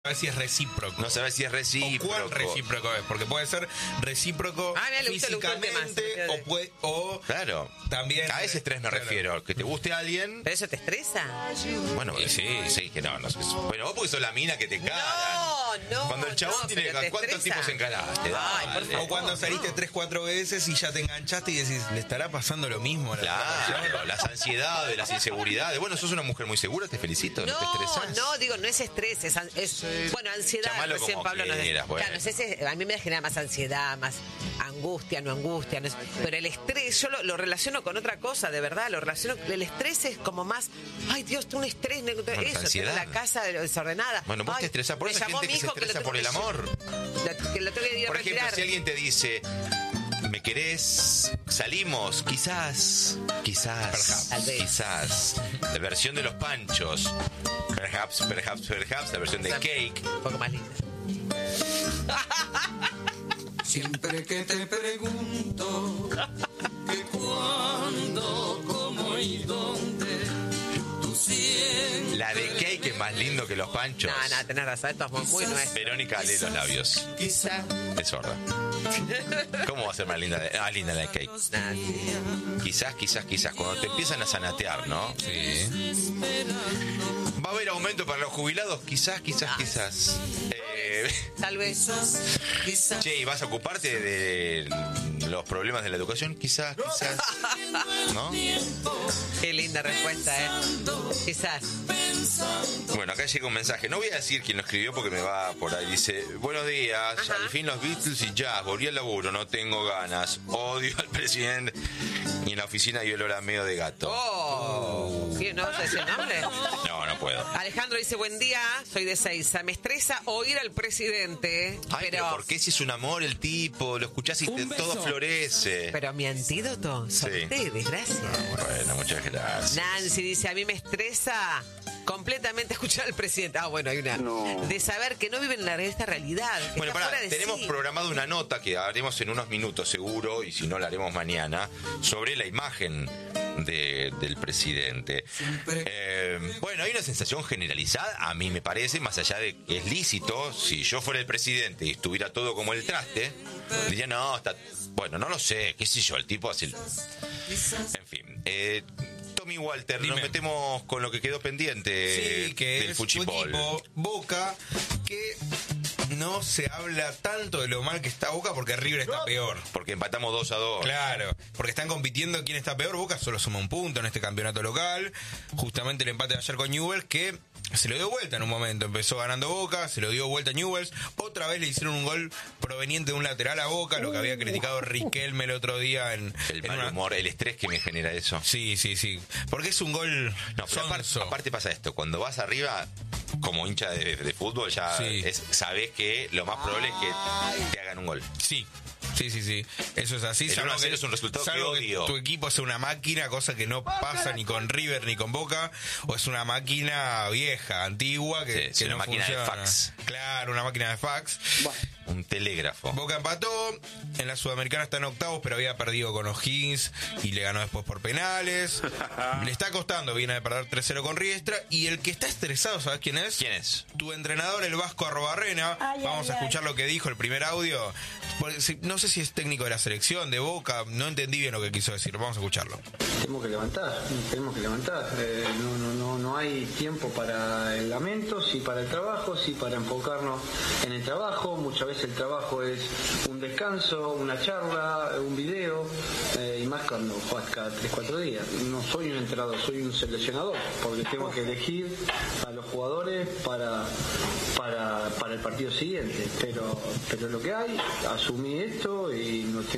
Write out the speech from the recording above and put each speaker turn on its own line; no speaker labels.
ver si es recíproco.
No sabes si es recíproco.
¿O cuál recíproco es? Porque puede ser recíproco físicamente o
claro.
También.
A ese estrés me refiero. Que te guste a alguien.
¿Pero eso te estresa?
Bueno, sí, que no sé. Bueno, vos porque sos la mina que te encaran.
No.
Cuando el chabón tiene. ¿Cuántos tipos encaraste?
O cuando saliste 3-4 veces y ya te enganchaste y decís, ¿le estará pasando lo mismo?
Claro, las ansiedades, las inseguridades. Bueno, sos una mujer muy segura, te felicito. No te estresás.
No, digo, no es estrés, es ansiedad.
Llamalo
Recién
como
Pablo
quieras, bueno.
Claro, a mí me genera más ansiedad, más angustia. Pero el estrés, yo lo relaciono con otra cosa, de verdad. El estrés es como más, ay Dios, un estrés. Eso,
ansiedad.
La casa desordenada.
Bueno, vos te estresás por eso. Hay gente que se estresa por el amor.
Por
ejemplo, si alguien te dice, ¿me querés? Salimos, quizás. La versión de los Panchos. Perhaps, la versión de Cake.
Un poco más linda.
Siempre que te pregunto que cuándo, cómo y dónde, tú siempre...
La de Cake es más lindo que los Panchos.
No, tenés razón, esto es muy nuestro.
Verónica lee los labios.
Quizás.
Es sorda. ¿Cómo va a ser más linda? Linda la de Cake. Quizás. Cuando te empiezan a zanatear, ¿no?
Sí.
¿Va a haber aumento para los jubilados? Quizás.
Tal vez.
Che, ¿y vas a ocuparte de los problemas de la educación? Quizás. ¿No?
Qué linda respuesta, Quizás.
Bueno, acá llega un mensaje. No voy a decir quién lo escribió porque me va por ahí. Dice, buenos días, al fin los Beatles y jazz. Volví al laburo, no tengo ganas. Odio al presidente. Y en la oficina hay olor a medio de gato.
¿Sí, ¿no vas a decir el nombre?
No puedo.
Alejandro dice, buen día, soy de Seiza. Me estresa oír al presidente.
Pero ¿por qué si es un amor el tipo? Lo escuchás y todo florece.
Pero mi antídoto son ustedes, gracias.
Bueno, muchas gracias.
Nancy dice, a mí me estresa completamente escuchar al presidente. Bueno, hay una. De saber que no viven esta realidad.
Bueno, tenemos programado una nota que haremos en unos minutos seguro, y si no la haremos mañana, sobre la imagen del presidente. Bueno, hay una sensación generalizada, a mí me parece, más allá de que es lícito, si yo fuera el presidente y estuviera todo como el traste, diría, bueno, no lo sé, qué sé yo, el tipo así. En fin, Tommy Walter, nos metemos con lo que quedó pendiente del fútbol.
Boca, que no se habla tanto de lo mal que está Boca porque River está peor.
Porque empatamos 2-2.
Claro, porque están compitiendo quién está peor. Boca solo suma un punto en este campeonato local. Justamente el empate de ayer con Newell's, que se lo dio vuelta en un momento. Empezó ganando Boca, se lo dio vuelta a Newell's. Otra vez le hicieron un gol proveniente de un lateral a Boca, lo que había criticado Riquelme el otro día. El
mal humor, el estrés que me genera eso.
Sí. Porque es un gol
sonso. Aparte pasa esto, cuando vas arriba, como hincha de fútbol, ya sabés que lo más probable es que te hagan un gol.
Sí. Eso es así.
Salvo que es un resultado que odio.
Tu equipo sea una máquina, cosa que no pasa ni con River ni con Boca, o es una máquina vieja, antigua, que
una
no
máquina
funciona.
De fax.
Claro, una máquina de fax.
Un telégrafo.
Boca empató, en la Sudamericana está en octavos, pero había perdido con O'Higgins y le ganó después por penales. Le está costando, viene de perder 3-0 con Riestra, y el que está estresado, ¿sabes quién es?
¿Quién es?
Tu entrenador, el Vasco Arrobarrena. Vamos a escuchar lo que dijo el primer audio. No sé si es técnico de la selección, de Boca, no entendí bien lo que quiso decir. Vamos a escucharlo.
Tenemos que levantar. No hay tiempo para el lamento, sí para el trabajo, sí para enfocarnos en el trabajo. Muchas veces el trabajo es un descanso, una charla, un video, y más cuando juegas cada 3-4 días. No soy un entrenador, soy un seleccionador, porque tengo que elegir a los jugadores para el partido siguiente. Pero lo que hay, asumí esto y no tengo